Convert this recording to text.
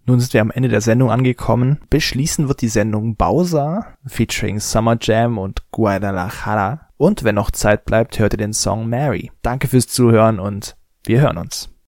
Nun sind wir am Ende der Sendung angekommen. Beschließen wird die Sendung Bowser featuring Summer Jam und Guadalajara. Und wenn noch Zeit bleibt, hört ihr den Song Mary. Danke fürs Zuhören und wir hören uns.